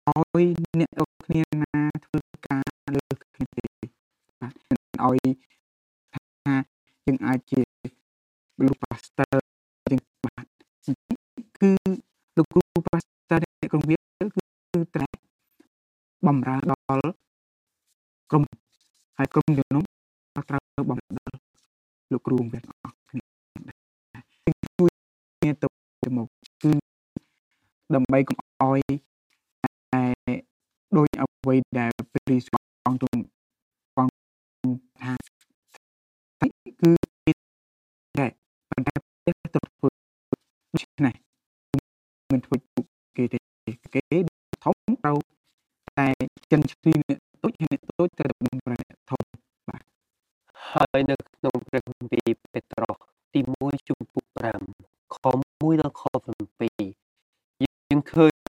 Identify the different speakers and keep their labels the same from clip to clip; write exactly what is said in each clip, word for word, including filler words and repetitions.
Speaker 1: ឲ្យអ្នករាល់គ្នាណាធ្វើការលើសគ្នាទេបាទមិនឲ្យថាយើងអាចជាលោក pastor ទាំងបាទគឺលោកគ្រូ pastor អ្នកក្រុងវាគឺតែបំរើដល់ក្រុមហើយក្រុមជំនុំត្រូវបំរើដល់លោកគ្រូទាំងអស់គ្នាជួយគ្នាទៅមកគឺដើម្បីកុំឲ្យតែដោយអ្វីដែលព្រះយេស៊ូវអង្គទ្រង់អង្គថាគឺតែប៉ុន្តែទៅធ្វើដូច្នេះមិនធ្វើពួកគេទេគេធំត្រូវតែចិនឈ្លីអ្នកតូចអ្នកតូចតែបំរើអ្នកធំបាទ
Speaker 2: ហើយនៅក្នុងព្រះគម្ពីរពេត្រុសទីមួយជំពូកប្រាំខមួយដល់ខប្រាំពីរយើងឃើញ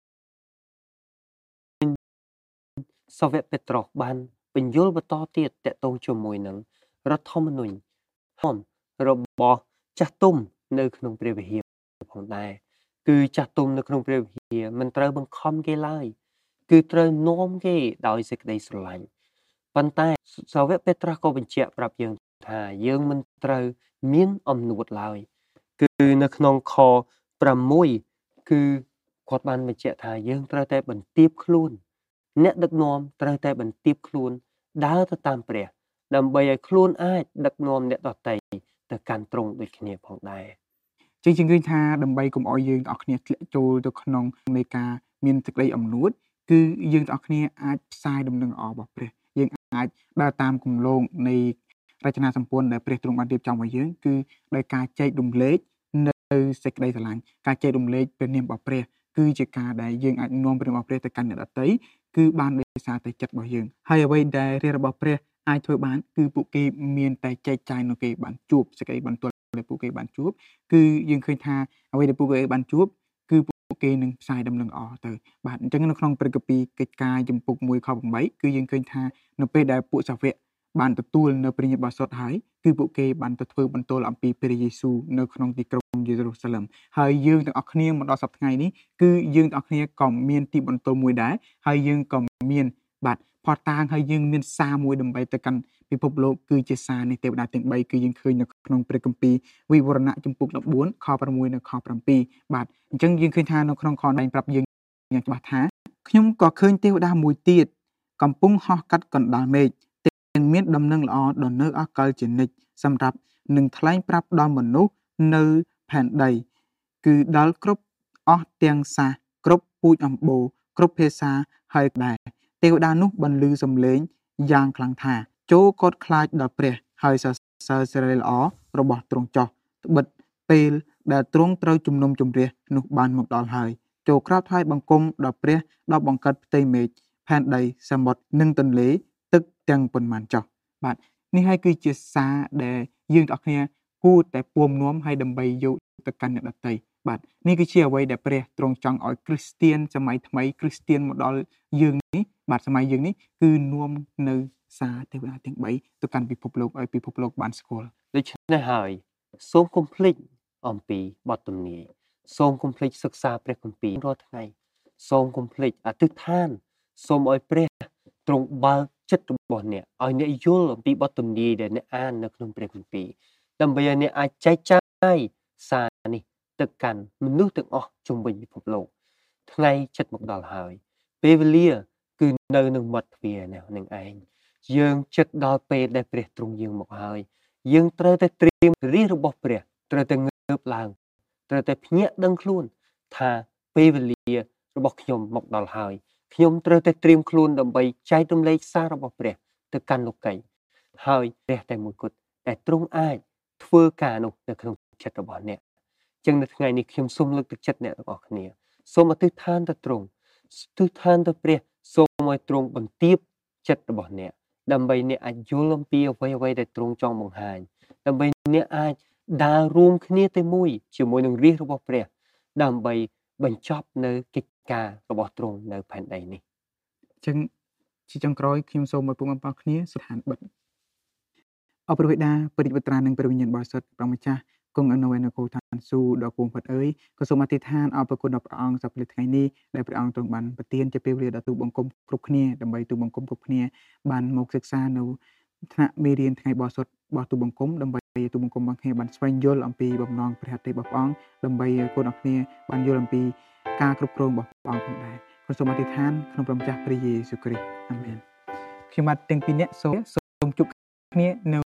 Speaker 2: សាវកពេត្រុសបានបញ្យល់បន្តទៀតតកតងជាមួយនឹងរដ្ឋធម្មនុញ្ញហមរបស់ចាស់ទុំនៅក្នុងព្រះវិហារផងដែរគឺចាស់ទុំនៅក្នុងព្រះវិហារមិនត្រូវបង្ខំគេឡើយគឺត្រូវនាំគេដោយសេចក្តីស្រឡាញ់ប៉ុន្តែសាវកពេត្រុសក៏បញ្ជាក់ប្រាប់យើងថាយើងមិនត្រូវមានអំនួតឡើយគឺនៅក្នុងខប្រាំមួយគឺគាត់បានបញ្ជាក់ថាយើងត្រូវតែបន្ទាបខ្លួនអ្នកដឹកនាំត្រូវតែបន្ទាបខ្លួនដើរទៅតាមព្រះដើម្បីឲ្យខ្លួនអាចដឹកនាំអ្នកដទៃទៅកាន់ទ្រង់ដូចគ្នាផងដែរ
Speaker 1: ជាជាងឃើញថាដើម្បីកុំឲ្យយើងទាំងអស់គ្នាធ្លាក់ចូលទៅក្នុងនៃការមានសេចក្តីអំនួតគឺយើងទាំងអស់គ្នាអាចផ្សាយដំណឹងល្អរបស់ព្រះយើងអាចដើរតាមគន្លងនៃរចនាសម្ព័ន្ធដែលព្រះទ្រង់បានរៀបចំឲ្យយើងគឺដោយការចែករំលែកនៅសេចក្តីស្រឡាញ់ការចែករំលែកព្រះនាមរបស់ព្រះគឺជាការដែលយើងអាចនាំព្រះនាមរបស់ព្រះទៅកាន់អ្នកដទៃគឺបានដោយសារតែចិត្តរបស់យើងហើយអ្វីដែលរាជរបស់ព្រះអាចធ្វើបានគឺពួកគេមានតែចែកចាយនៅគេបានជួបសេចក្តីបន្ទាល់ដែលពួកគេបានជួបគឺយើងឃើញថាអ្វីដែលពួកគេបានជួបគឺពួកគេនឹងផ្សាយដំណឹងល្អទៅបាទអញ្ចឹងនៅក្នុងព្រះគម្ពីរកិច្ចការជំពូកមួយខប្រាំបីគឺយើងឃើញថានៅពេលដែលពួកសាវកបានទទួលនៅព្រះញាណបរិសុទ្ធហើយគឺពួកគេបានទៅធ្វើបន្ទោលអំពីព្រះយេស៊ូវនៅក្នុងទីក្រុងយេរូសាឡឹមហើយយើងទាំងអស់គ្នាមកដល់សប្តាហ៍ថ្ងៃនេះគឺយើងទាំងអស់គ្នាក៏មានទីបន្ទោលមួយដែរហើយយើងក៏មានបាទផតតាងហើយយើងមានសារមួយដើម្បីទៅកាន់ពិភពលោកគឺជាសារនៃទេវតាទាំងបីគឺយើងឃើញនៅក្នុងព្រះគម្ពីរវិវរណៈជំពូកដប់បួនខប្រាំមួយនិងខប្រាំពីរបាទអញ្ចឹងយើងឃើញថានៅក្នុងខដែងប្រាប់យើងយ៉ាងច្បាស់ថាខ្ញុំក៏ឃើញទេវតាមួយទៀតកំពុងហោះកាត់កណ្ដាលមេឃទាំងមានដំណឹងល្អដល់នៅអកលជានិច្ចសម្រាប់នឹងថ្លែងប្រាប់ដល់មនុស្សនៅផែនដីគឺដល់គ្រប់អស់ទាំងសាសគ្រប់ពូជអម្បូរគ្រប់ភាសាហើយដែរទេវតានោះបន្លឺសំឡេងយ៉ាងខ្លាំងថាចូលកត់ខ្លាចដល់ព្រះហើយសរសើរសិរីល្អរបស់ទ្រង់ចោះត្បិតពេលដែលទ្រង់ត្រូវជំនុំជម្រះនោះបានមកដល់ហើយចូលក្រាបថ្វាយបង្គំដល់ព្រះដល់បង្កើតផ្ទៃមេឃផែនដីសមុទ្រនិងទន្លេទឹកទាំងប៉ុន្មានចោះបាទនេះហើយគឺជាសារដែលយើងទាំងអស់គ្នាគួរតែពួមនាំឲ្យដើម្បីយកទៅកាន់អ្នកដទៃបាទនេះគឺជាអ្វីដែលព្រះទ្រង់ចង់ឲ្យគ្រីស្ទៀនសម័យថ្មីគ្រីស្ទៀនមកដល់យើងនេះបាទសម័យយើងនេះគឺនាំនៅសារទេវតាទាំងបីទៅកាន់ពិភពលោកឲ្យពិភពលោកបានស្គាល់
Speaker 2: ដូច្នេះហើយសូមកុំភ្លេចអំពីបទទំនាយសូមកុំភ្លេចសិក្សាព្រះគម្ពីររាល់ថ្ងៃសូមកុំភ្លេចអធិដ្ឋានសូមឲ្យព្រះទ្រង់បើកចិត្តរបស់អ្នកឲ្យអ្នកយល់អំពីបទទំនាយដែលអ្នកអាននៅក្នុងព្រះគម្ពីរដើម្បីឲ្យអ្នកអាចចែកចាយសារនេះទៅកាន់មនុស្សទាំងអស់ជុំវិញពិភពលោកថ្ងៃចិត្តមកដល់ហើយពេលវេលាគឺនៅនឹងមាត់ទ្វារនឹងឯងយើងចិត្តដល់ពេលដែលព្រះទ្រង់យាងមកហើយយើងត្រូវតែត្រៀមរាជរបស់ព្រះត្រូវតែងើបឡើងត្រូវតែភ្ញាក់ដឹងខ្លួនថាពេលវេលារបស់ខ្ញុំមកដល់ហើយខ្ញុំត្រូវតែត្រៀមខ្លួនដើម្បីចែករំលែកសាររបស់ព្រះទៅកាន់លោកីហើយព្រះតែមួយគត់ដែលទ្រង់អាចធ្វើការនោះនៅក្នុងចិត្តរបស់អ្នកអញ្ចឹងនៅថ្ងៃនេះខ្ញុំសូមលើកទឹកចិត្តអ្នកទាំងអស់គ្នាសូមអធិដ្ឋានទៅទ្រង់អធិដ្ឋានទៅព្រះសូមឲ្យទ្រង់បន្ទាបចិត្តរបស់អ្នកដើម្បីអ្នកអាចយល់អំពីអ្វីអ្វីដែលទ្រង់ចង់បង្ហាញដើម្បីអ្នកអាចដើររួមគ្នាទៅមួយជាមួយនឹងរាជរបស់ព្រះដើម្បីបញ្ចប់នៅកិច្ចការរបស់ទ្រង់នៅផែនដីនេះ
Speaker 1: អញ្ចឹងជាចុងក្រោយខ្ញុំសូមឲ្យពុកម៉ែបងប្អូនគ្នាស្ថានបិទអរព្រះបិតាព្រះរាជបុត្រានិងព្រះវិញ្ញាណបរិសុទ្ធព្រះម្ចាស់គង់នៅឯនគរឋានសួគ៌ដ៏គង់ផុតអើយក៏សូមអធិដ្ឋានអរព្រគុណដល់ព្រះអង្គសម្រាប់ថ្ងៃនេះដែលព្រះអង្គទ្រង់បានប្រទានជាពេលវេលាដល់ទូបង្គំគ្រប់គ្នាដើម្បីទូបង្គំគ្រប់គ្នាបានមកសិក្សានៅថ្នាក់មេរៀនថ្ងៃបរិសុទ្ធរបស់ទូបង្គំដើម្បីទូបង្គំបងគ្នាបានស្វែងយល់អំពីបំណងព្រះហត្ថលេរបស់ព្រះអង្គដើម្បីឲ្យកូនអរគ្នាបានយល់អំពីការគ្រប់គ្រងរបស់ព្រះអង្គផងដែរខ្ញុំសូមអធិដ្ឋានក្នុងព្រះម្ចាស់ព្រះយេស៊ូវគ្រីស្ទអាមែនខ្ញុំបាទទាំងពីរនាក់សូមសូមជួបគ្នានៅ